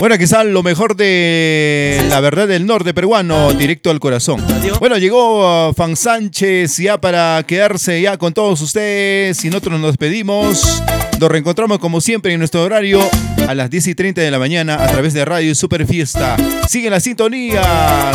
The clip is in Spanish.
Bueno, quizás lo mejor de la verdad del norte peruano, directo al corazón. Bueno, llegó Fan Sánchez ya para quedarse ya con todos ustedes y nosotros nos despedimos. Nos reencontramos como siempre en nuestro horario a las 10:30 de la mañana a través de Radio Super Fiesta. Sigue la sintonía.